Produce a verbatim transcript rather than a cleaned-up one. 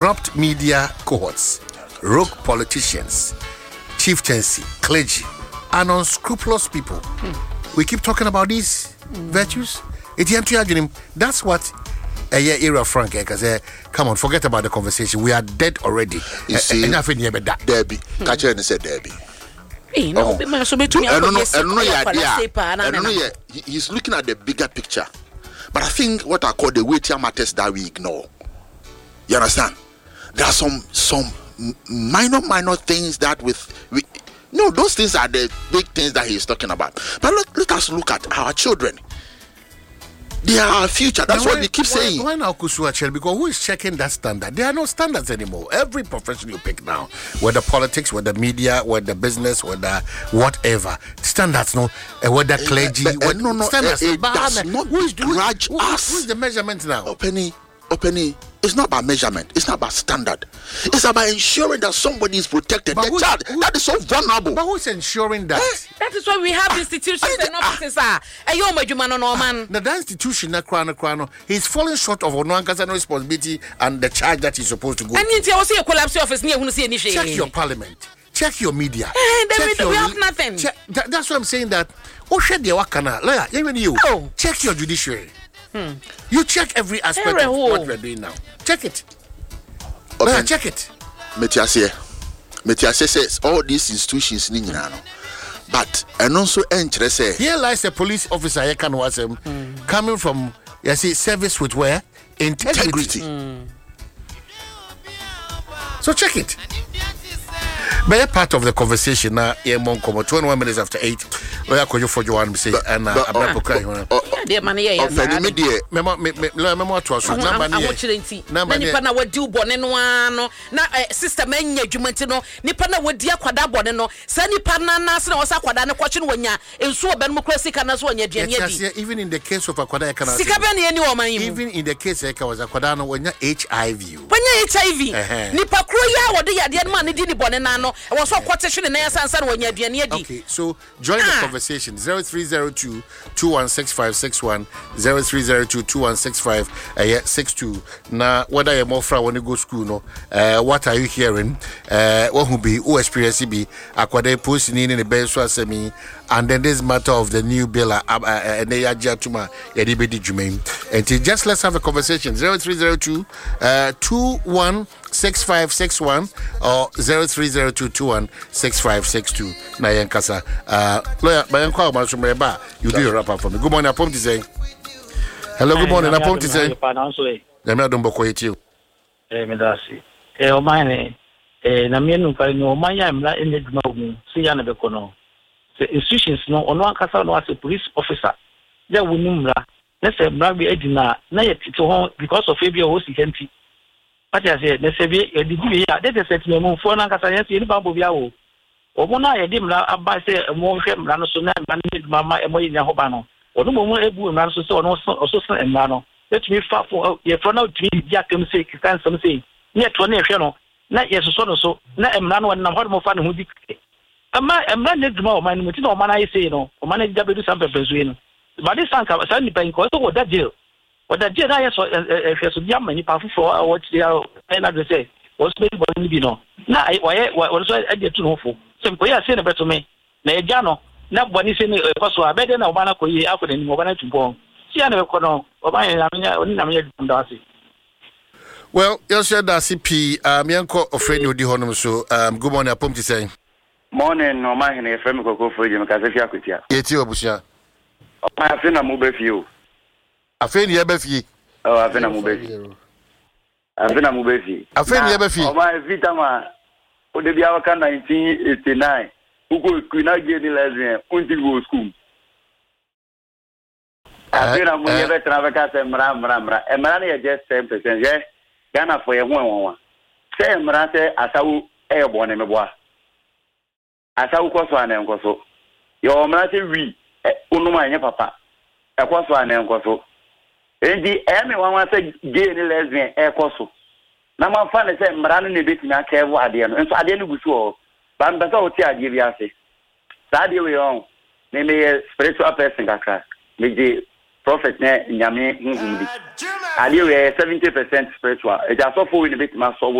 corrupt media cohorts, rogue politicians, chieftaincy, clergy, and unscrupulous people. Mm. We keep talking about these mm. virtues. That's what a year era Frank because uh, come on, forget about the conversation. We are dead already. You uh, see, enough in here, but that Debbie, catch her and said Debbie. Hey, no, oh. man, so I don't know, I don't know, I don't know. He's looking at the bigger picture, but I think what I call the weightier matters that we ignore. You understand? There are some some minor minor things that with we. No, those things are the big things that he's talking about. But let, let us look at our children. They are our future. That's now what why, they keep why, saying. Why now, Kusua? Because who is checking that standard? There are no standards anymore. Every profession you pick now, whether politics, whether media, whether business, whether whatever, standards, no, uh, whether clergy, uh, uh, whether, no, no, standards. Uh, it does not who is grudge who, us. Who is the measurement now? Openly, openly. It's not about measurement. It's not about standard. It's about ensuring that somebody is protected. But the who, child who, that is so vulnerable. But who's ensuring that? Eh? That is why we have institutions I, and offices. Ah, now that institution, na krano krano, he's falling short of Onuanka's responsibility and the charge that he's supposed to go. And you see a collapse office near who see initiative. Check your parliament. Check your media. Eh, check we, your, we have nothing. Check, that, that's what I'm saying. That oh, shit, the wakana lawyer. Even you oh. check your judiciary. Hmm. You check every aspect hey, of what we're doing now. Check it. Okay. Lawyer, check it. Metiase, Metiase says all these institutions ni nyina no. But and also interest. Here lies a police officer. I can watch him mm. coming from. You see, service with where integrity. integrity. Mm. So check it. But a part of the conversation now, yeah, Moncomo, twenty-one minutes after eight. Where could you for you want to say? And I'm not crying. Dear money, yes, Memo, Memo, to us. Number Nipana would do Boneno, not sister Mania Jumentino, Nipana would dear Quadaboneno, Sunny Panana, was a Quadana question when ya, and so democracy can as one yet. Even in the case of a Quadana, even in the case of a Quadana when you're H I V. When you're H I V, Nipa Kroya, what the dear man did Boneno. I was so quotation in answer when you're near. Okay, so join the conversation zero three zero two two one six five six one zero three zero two two one six five six two. Now, whether you're more from when you go school, no, uh, what are you hearing? Uh, what will be who experience be aquade posting in the best semi, and then this matter of the new bill, and they are jatuma edibedi jumain. And just let's have a conversation zero three zero two two one six five six one or zero three zero two two one six five six two. Na yankasa. Uh, lawyer, by inquiry, Marshall, you do your wrap up for me. Good morning, Apom to say. Hello, good morning, Apom to say. The Madam Boko hit you. Eh, Medasi. Eh, o mine. Eh, na mienu kari no maya mla ene dumamu. Si yana bekono. The institutions no ono ankasa no as a police officer. Ya wunumra. Na se mra bi edina na ye tito ho because of ebi o si kenti. What I say, na se bi edidi ya de se ti mo fo na ankasa ya ti ni ba bo bia wo. Omo na ye di mra aba se mo hwe mra no so na mra ni mama e mo yin ho ba no. Ono mo mo ebu mra so so ono so so mra no. Let me far for ye for now to me ya kem say kan some say. Ye to na hwe no. Na ye so so no so na mra no na ho mo fa no ho di. Ama emra ne duma o man muti na o man ayi say no o man ja bedu sam pepezu no but this sanka san ni pen ko so wo da jail wo da jail na ye so e hwe so bia mani pa fufo o ti ya na do say o so be bo ni bi no na wo ye wo so e de tu no fo so ko ya say na beto me na e ja no na bo ni say ni ko so abede na o man ko yi akọ ni mo ba na tu bo si ya na ko no o ba ya na oni na me dum da asi. Well, you said that C P um yanko ofreni odi honum so um good morning Apom to say. Morning, no man in F M Coco for you, because if you are with you. Yet you, Busha. I have been a move for you. I feel you have you. Oh, I've been a move for you. I've been a move for you. I feel you have you. Oh, my Vitama, for the Biawaka nineteen eighty-nine, who could not get the lesbian until go school. I've been a move for Travacas and Ram Ramra, and Marania just ten percent. Yes, Ghana for a one. Say Marate as I will airborne in a bois. Asa ukoso ane nkoso yo mrase wi unuma anye papa ekoso ane nkoso endi eme wanwa se gay ni lesbian ekoso na manfa ne se mra no ne betimi akewo ade no enso ade no gusu o ba mbesa oti ade bi ase sa ade we on me me spiritual person kaka me je prophet ne nyame hunhun bi ade we seventy percent spiritual e ja so fo we ne betimi aso